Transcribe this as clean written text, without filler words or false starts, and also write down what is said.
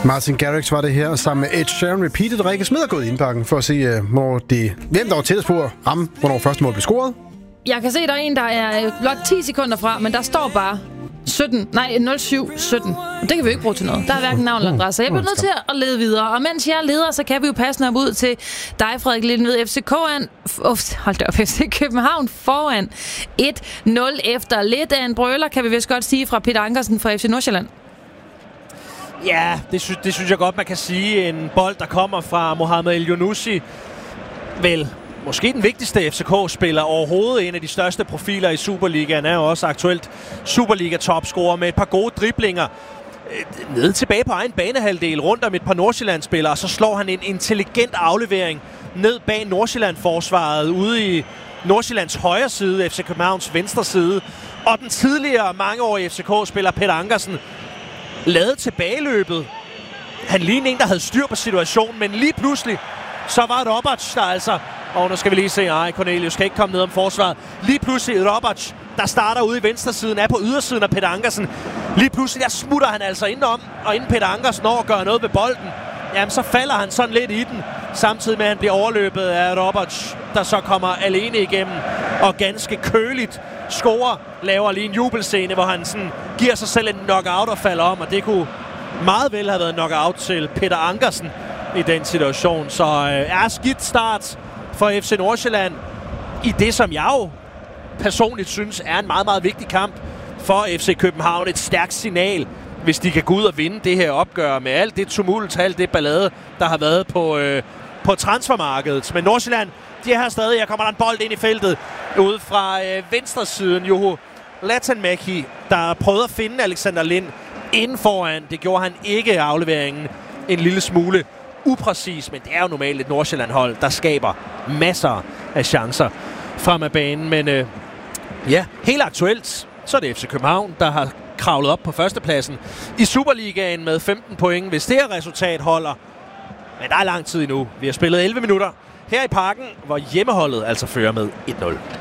Martin Garrix var det her, sammen med Ed Sheeran. Repeated. Rikke Smed er gået i indbakken for at se, hvem der var tættest på at ramme, hvornår første mål blev scoret. Jeg kan se, der er en, der er blot 10 sekunder fra, men der står bare 07-17. Det kan vi jo ikke bruge til noget. Der er hverken navn eller adresse. Jeg bliver nødt til at lede videre. Og mens jeg leder, så kan vi jo passe op ud til dig, Frederik Lindved. FC København foran 1-0 efter lidt af en brøler, kan vi vist godt sige, fra Peter Ankersen fra FC Nordsjælland. Ja, det synes jeg godt, man kan sige. En bold, der kommer fra Mohamed El-Younousi. Vel, måske den vigtigste FCK-spiller overhovedet. En af de største profiler i Superligaen. Er jo også aktuelt Superliga-topscorer med et par gode driblinger. Nede tilbage på egen banehalvdel, rundt om et par Nordsjælland-spillere. Og så slår han en intelligent aflevering ned bag Nordsjælland-forsvaret, ude i Nordsjællands højre side, FC Københavns venstre side. Og den tidligere mangeårige FCK-spiller Peter Ankersen lavede tilbageløbet. Han lignede en, der havde styr på situationen, men lige pludselig, så var Roberts, der altså... Og nu skal vi lige se, Cornelius skal ikke komme ned om forsvaret. Lige pludselig Roberts, der starter ude i venstresiden, er på ydersiden af Peter Ankersen. Lige pludselig, der smutter han altså indenom, og inden Peter Ankersen når at gøre noget ved bolden, jamen så falder han sådan lidt i den, samtidig med at han bliver overløbet af Roberts, der så kommer alene igennem, og ganske køligt scorer, laver lige en jubelscene, hvor han sådan giver sig selv en knockout og falder om, og det kunne meget vel have været en knockout til Peter Ankersen i den situation. Så er skidt start for FC Nordsjælland i det, som jeg jo personligt synes er en meget, meget vigtig kamp for FC København. Et stærkt signal, hvis de kan gå ud og vinde det her opgør med alt det tumult, alt det ballade, der har været på transfermarkedet. Men Nordsjælland, de er her stadig. Her kommer der en bold ind i feltet ude fra venstre siden. Juho Latanmäki, der prøvede at finde Alexander Lind inden foran. Det gjorde han ikke af afleveringen. En lille smule upræcis, men det er jo normalt et Nordsjælland-hold, der skaber masser af chancer frem af banen. Men ja, helt aktuelt, så er det FC København, der har kravlet op på førstepladsen i Superligaen med 15 point, hvis det her resultat holder. Men der er lang tid endnu. Vi har spillet 11 minutter her i Parken, hvor hjemmeholdet altså fører med 1-0.